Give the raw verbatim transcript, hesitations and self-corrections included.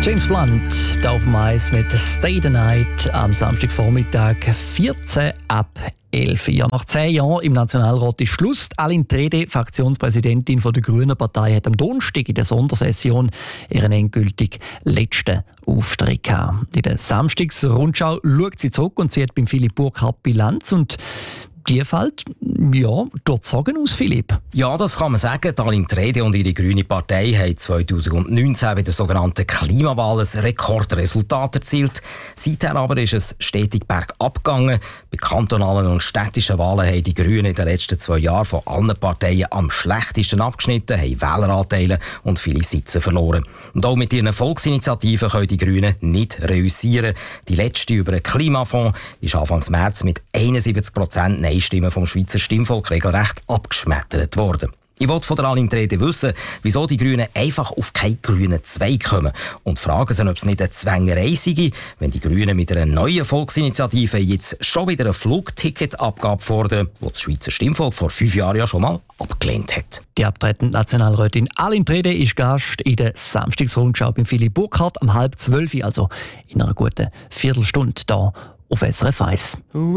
James Blunt, da auf dem Eis mit «Stay the Night» am Samstagvormittag, vierzehn ab elf. Ja, nach zehn Jahren im Nationalrat ist Schluss. Aline Trede, Fraktionspräsidentin der Grünen Partei, hat am Donnerstag in der Sondersession ihren endgültig letzten Auftritt gehabt. In der Samstagsrundschau schaut sie zurück und sie hat beim Philipp Burkhardt Bilanz. Und die fällt, ja, dort sagen aus, Philipp. Ja, das kann man sagen. Aline Trede und ihre grüne Partei haben zwanzig neunzehn bei der sogenannten Klimawahl ein Rekordresultat erzielt. Seither aber ist es stetig bergab gegangen. Bei kantonalen und städtischen Wahlen haben die Grünen in den letzten zwei Jahren von allen Parteien am schlechtesten abgeschnitten, haben Wähleranteile und viele Sitze verloren. Und auch mit ihren Volksinitiativen können die Grünen nicht reüssieren. Die letzte über den Klimafonds ist Anfang März mit einundsiebzig Prozent Nein-Stimmen vom Schweizer Stimmvolk regelrecht abgeschmettert worden. Ich wollte von der Aline Trede wissen, wieso die Grünen einfach auf keinen grünen Zweig kommen und fragen sie, ob es nicht eine Zwängerei sei, wenn die Grünen mit einer neuen Volksinitiative jetzt schon wieder eine Flugticketabgabe fordern, die das Schweizer Stimmvolk vor fünf Jahren ja schon mal abgelehnt hat. Die abtretende Nationalrätin Aline Trede ist Gast in der Samstagsrundschau beim Philipp Burkhardt am halb zwölf, also in einer guten Viertelstunde hier auf S R F eins.